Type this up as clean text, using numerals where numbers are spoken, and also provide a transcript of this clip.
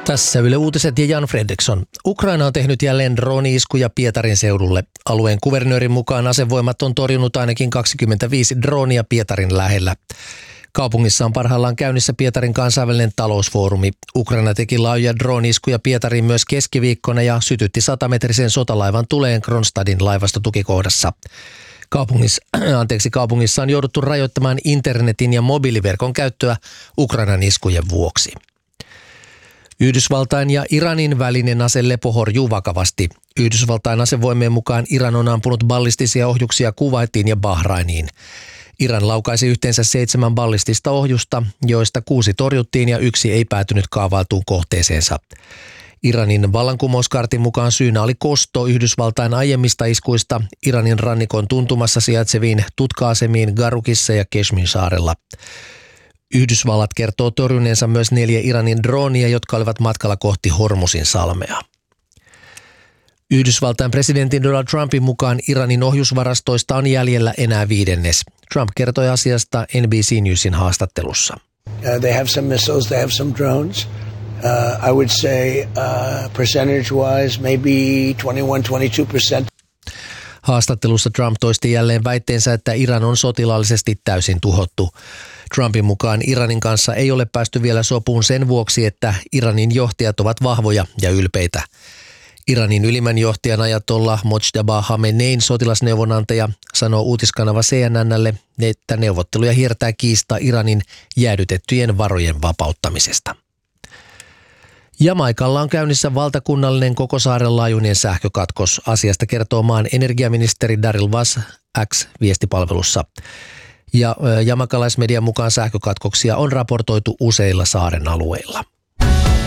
Tässä Yle Uutiset ja Jan Fredriksson. Ukraina on tehnyt jälleen droni-iskuja Pietarin seudulle. Alueen kuvernöörin mukaan asevoimat on torjunut ainakin 25 dronia Pietarin lähellä. Kaupungissa on parhaillaan käynnissä Pietarin kansainvälinen talousfoorumi. Ukraina teki laajoja drone-iskuja Pietariin myös keskiviikkona ja sytytti 100-metrisen sotalaivan tuleen Kronstadin laivastotukikohdassa. Kaupungissa on jouduttu rajoittamaan internetin ja mobiiliverkon käyttöä Ukrainan iskujen vuoksi. Yhdysvaltain ja Iranin välinen aselepo horjuu vakavasti. Yhdysvaltain asevoimien mukaan Iran on ampunut ballistisia ohjuksia Kuwaitiin ja Bahrainiin. Iran laukaisi yhteensä 7 ballistista ohjusta, joista 6 torjuttiin ja 1 ei päätynyt kaavailtuun kohteeseensa. Iranin vallankumouskaartin mukaan syynä oli kosto Yhdysvaltain aiemmista iskuista Iranin rannikon tuntumassa sijaitseviin tutka-asemiin Garukissa ja Keshmin saarella. Yhdysvallat kertoo torjuneensa myös 4 Iranin droonia, jotka olivat matkalla kohti Hormuzin salmea. Yhdysvaltain presidentin Donald Trumpin mukaan Iranin ohjusvarastoista on jäljellä enää 1/5. Trump kertoi asiasta NBC Newsin haastattelussa. They have some missiles, they have some drones. I would say percentage-wise maybe 21-22%. Haastattelussa Trump toisti jälleen väitteensä, että Iran on sotilaallisesti täysin tuhottu. Trumpin mukaan Iranin kanssa ei ole päästy vielä sopuun sen vuoksi, että Iranin johtajat ovat vahvoja ja ylpeitä. Iranin ylimmän johtajan ajatollah Mojtaba Khamenein sotilasneuvonantaja sanoo uutiskanava CNN:lle, että neuvotteluja hiertää kiista Iranin jäädytettyjen varojen vapauttamisesta. Jamaikalla on käynnissä valtakunnallinen koko saaren laajuinen sähkökatkos. Asiasta kertoo maan energiaministeri Daryl Vass X-viestipalvelussa. Ja jamaikalaismedian mukaan sähkökatkoksia on raportoitu useilla saaren alueilla.